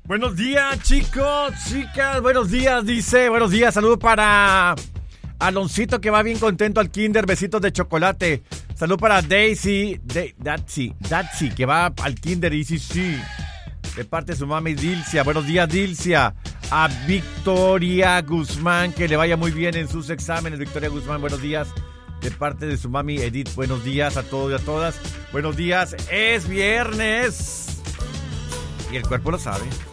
Buenos días, chicos, chicas, buenos días, dice, buenos días, saludo para Aloncito que va bien contento al kinder, besitos de chocolate. Salud para Daisy, Datsy, que va al kinder, y sí, de parte de su mami Dilcia. Buenos días, Dilcia. A Victoria Guzmán, que le vaya muy bien en sus exámenes. Victoria Guzmán, buenos días. De parte de su mami Edith, buenos días a todos y a todas. Buenos días, es viernes. Y el cuerpo lo sabe.